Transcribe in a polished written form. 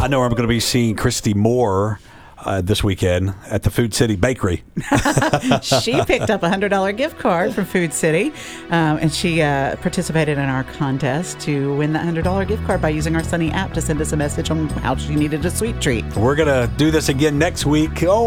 know I'm going to be seeing Christy Moore this weekend at the Food City Bakery. She picked up a $100 gift card from Food City, and she participated in our contest to win that $100 gift card by using our Sunny app to send us a message on how she needed a sweet treat. We're going to do this again next week. Oh,